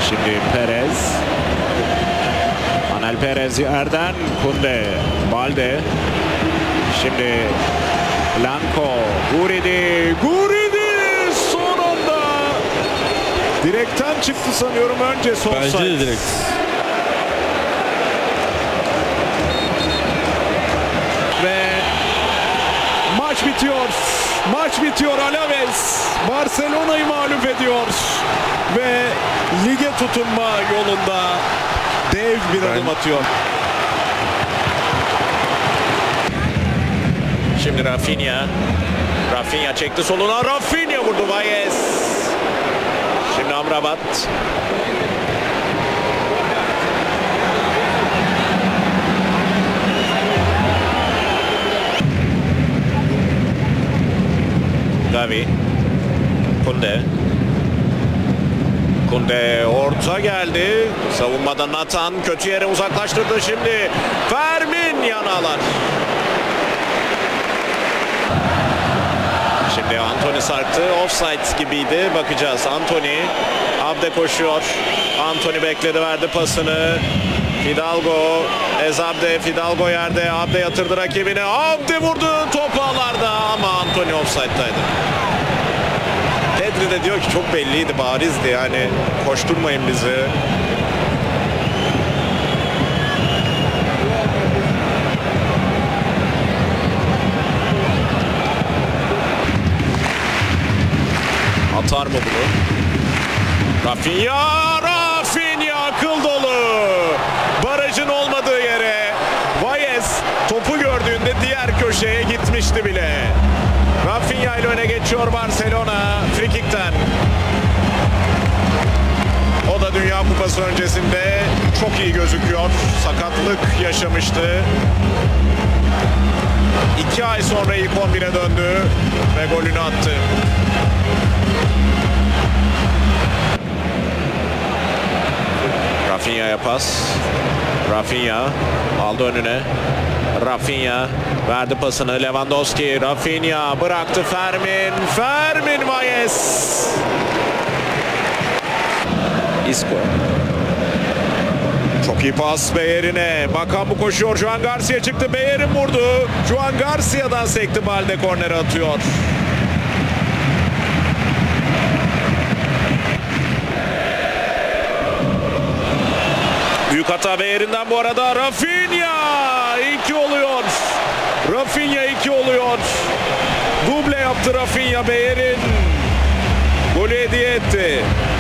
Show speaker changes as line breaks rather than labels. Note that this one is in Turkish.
Şimdi Perez. Anel Perez yerden. Kunde. Balde. Şimdi Blanco. Guridi. Guridi son anda. Direkten çıktı sanıyorum önce sol
Bence
side.
de direkt.
Ve maç bitiyor. Maç bitiyor. Alaves Barcelona'yı mağlup ediyor. Ve lige tutunma yolunda dev bir adım atıyor. Şimdi Rafinha. Rafinha çekti soluna. Rafinha vurdu. Valles. Şimdi Amrabat. Gavi. Kunde. Kunde orta geldi. Savunmada Nathan kötü yere uzaklaştırdı şimdi. Fermin yanalar. Şimdi Antony sarktı. Offside gibiydi. Bakacağız. Antony. Abde koşuyor. Antony bekledi, verdi pasını. Fidalgo. Ezabde. Fidalgo yerde. Abde yatırdı rakibine. Abde vurdu. Top ağlarda ama Antony offside'daydı. Pedri de diyor ki çok belliydi, barizdi yani. Koşturmayın bizi. Atar mı bunu? Rafinha! Rafinha akıl dolu! Barajın olmadığı yere Valles topu gördüğünde diğer köşeye gitmişti bile. Rafinha ile öne geçiyor Barcelona frikikten. O da Dünya Kupası öncesinde çok iyi gözüküyor. Sakatlık yaşamıştı. 2 ay sonra ilk 11'e döndü ve golünü attı. Rafinha'ya pas. Rafinha aldı önüne. Rafinha verdi pasını. Lewandowski. Rafinha bıraktı. Fermin. Fermin Valles. Isco. Çok iyi pas Beyer'ine. Bakan bu koşuyor. Juan Garcia çıktı. Beyer'in vurdu. Juan Garcia'dan sekti. Balde korneri atıyor. Büyük hata Beyer'inden bu arada. Rafinha 2 oluyor. Rafinha 2 oluyor. Duble yaptı Rafinha Beyer'in. Golü hediye etti.